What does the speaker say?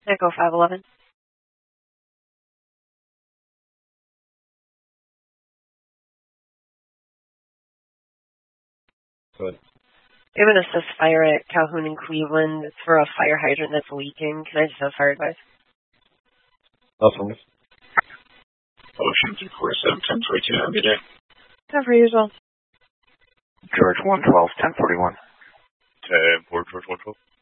Echo 511. Good. We have an assist fire at Calhoun and Cleveland. It's for a fire hydrant that's leaking. Can I just have fire advice? Affirmative. Ocean 247, 1042, have a good day. 10 as well. George 112, 1041. 10-4, George 112.